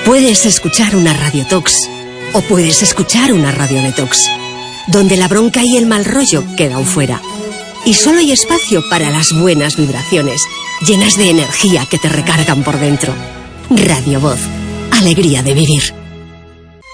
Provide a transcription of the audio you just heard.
Puedes escuchar una Radio Tox o puedes escuchar una Radio Detox, donde la bronca y el mal rollo quedan fuera. Y solo hay espacio para las buenas vibraciones, llenas de energía que te recargan por dentro. Radio Voz, alegría de vivir.